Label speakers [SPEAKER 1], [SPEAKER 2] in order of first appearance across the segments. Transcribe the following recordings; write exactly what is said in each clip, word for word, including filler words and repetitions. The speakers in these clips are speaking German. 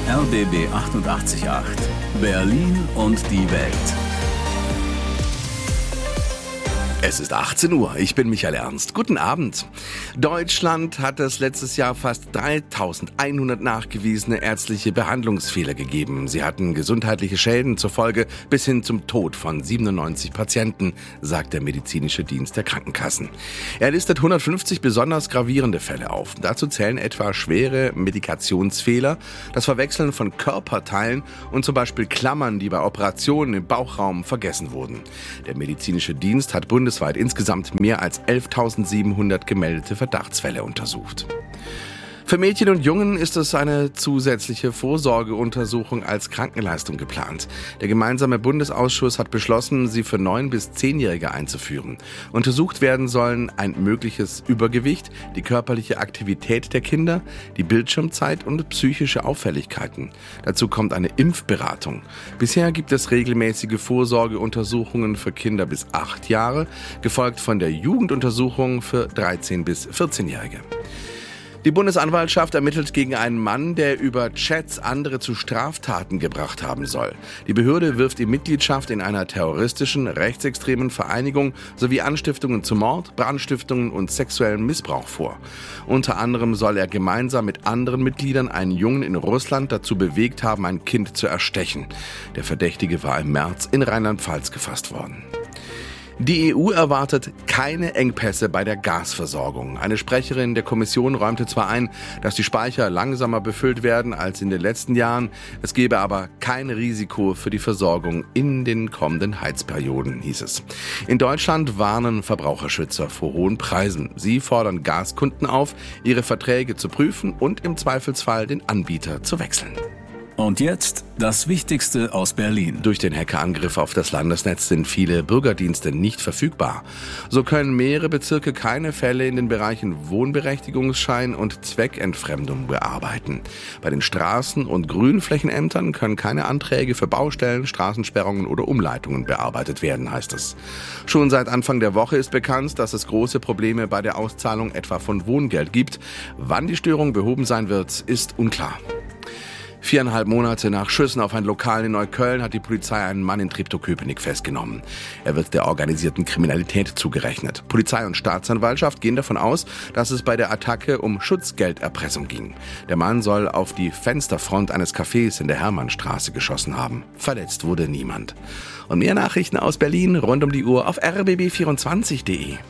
[SPEAKER 1] R B B achtundachtzig Komma acht. Berlin und die Welt.
[SPEAKER 2] Es ist achtzehn Uhr, ich bin Michael Ernst. Guten Abend. Deutschland hat es letztes Jahr fast dreitausendeinhundert nachgewiesene ärztliche Behandlungsfehler gegeben. Sie hatten gesundheitliche Schäden zur Folge bis hin zum Tod von siebenundneunzig Patienten, sagt der medizinische Dienst der Krankenkassen. Er listet hundertfünfzig besonders gravierende Fälle auf. Dazu zählen etwa schwere Medikationsfehler, das Verwechseln von Körperteilen und zum Beispiel Klammern, die bei Operationen im Bauchraum vergessen wurden. Der medizinische Dienst hat bundesweit insgesamt mehr als elftausendsiebenhundert gemeldete Verdachtsfälle untersucht. Für Mädchen und Jungen ist es eine zusätzliche Vorsorgeuntersuchung als Krankenleistung geplant. Der gemeinsame Bundesausschuss hat beschlossen, sie für neun- bis zehnjährige einzuführen. Untersucht werden sollen ein mögliches Übergewicht, die körperliche Aktivität der Kinder, die Bildschirmzeit und psychische Auffälligkeiten. Dazu kommt eine Impfberatung. Bisher gibt es regelmäßige Vorsorgeuntersuchungen für Kinder bis acht Jahre, gefolgt von der Jugenduntersuchung für dreizehn- bis vierzehnjährige. Die Bundesanwaltschaft ermittelt gegen einen Mann, der über Chats andere zu Straftaten gebracht haben soll. Die Behörde wirft ihm Mitgliedschaft in einer terroristischen, rechtsextremen Vereinigung sowie Anstiftungen zu Mord, Brandstiftungen und sexuellem Missbrauch vor. Unter anderem soll er gemeinsam mit anderen Mitgliedern einen Jungen in Russland dazu bewegt haben, ein Kind zu erstechen. Der Verdächtige war im März in Rheinland-Pfalz gefasst worden. Die E U erwartet keine Engpässe bei der Gasversorgung. Eine Sprecherin der Kommission räumte zwar ein, dass die Speicher langsamer befüllt werden als in den letzten Jahren. Es gebe aber kein Risiko für die Versorgung in den kommenden Heizperioden, hieß es. In Deutschland warnen Verbraucherschützer vor hohen Preisen. Sie fordern Gaskunden auf, ihre Verträge zu prüfen und im Zweifelsfall den Anbieter zu wechseln.
[SPEAKER 1] Und jetzt das Wichtigste aus Berlin.
[SPEAKER 2] Durch den Hackerangriff auf das Landesnetz sind viele Bürgerdienste nicht verfügbar. So können mehrere Bezirke keine Fälle in den Bereichen Wohnberechtigungsschein und Zweckentfremdung bearbeiten. Bei den Straßen- und Grünflächenämtern können keine Anträge für Baustellen, Straßensperrungen oder Umleitungen bearbeitet werden, heißt es. Schon seit Anfang der Woche ist bekannt, dass es große Probleme bei der Auszahlung etwa von Wohngeld gibt. Wann die Störung behoben sein wird, ist unklar. Viereinhalb Monate nach Schüssen auf ein Lokal in Neukölln hat die Polizei einen Mann in Treptow-Köpenick festgenommen. Er wird der organisierten Kriminalität zugerechnet. Polizei und Staatsanwaltschaft gehen davon aus, dass es bei der Attacke um Schutzgelderpressung ging. Der Mann soll auf die Fensterfront eines Cafés in der Hermannstraße geschossen haben. Verletzt wurde niemand. Und mehr Nachrichten aus Berlin rund um die Uhr auf r b b vierundzwanzig punkt de.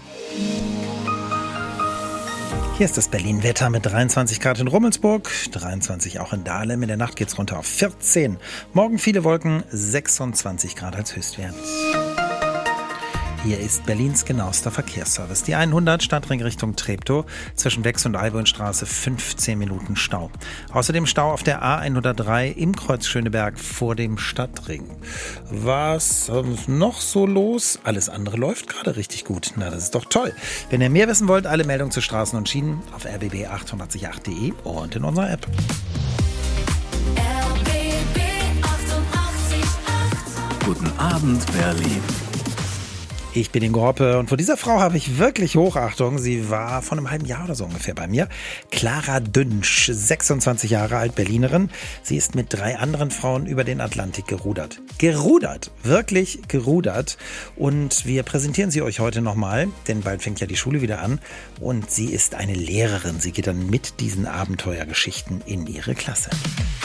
[SPEAKER 3] Hier ist das Berlin-Wetter mit dreiundzwanzig Grad in Rummelsburg, dreiundzwanzig auch in Dahlem. In der Nacht geht's runter auf vierzehn. Morgen viele Wolken, sechsundzwanzig Grad als Höchstwert. Hier ist Berlins genauester Verkehrsservice. Die hundert Stadtring Richtung Treptow, zwischen Wex und Alboinstraße fünfzehn Minuten Stau. Außerdem Stau auf der A hundertdrei im Kreuz Schöneberg vor dem Stadtring. Was ist noch so los? Alles andere läuft gerade richtig gut. Na, das ist doch toll. Wenn ihr mehr wissen wollt, alle Meldungen zu Straßen und Schienen auf r b b achtundachtzig Komma acht punkt de und in unserer App.
[SPEAKER 1] R B B achtundachtzig Komma acht. Guten Abend, Berlin.
[SPEAKER 3] Ich bin Ingo Hoppe und vor dieser Frau habe ich wirklich Hochachtung. Sie war vor einem halben Jahr oder so ungefähr bei mir. Clara Dünsch, sechsundzwanzig Jahre alt, Berlinerin. Sie ist mit drei anderen Frauen über den Atlantik gerudert. Gerudert, wirklich gerudert. Und wir präsentieren sie euch heute nochmal, denn bald fängt ja die Schule wieder an. Und sie ist eine Lehrerin. Sie geht dann mit diesen Abenteuergeschichten in ihre Klasse.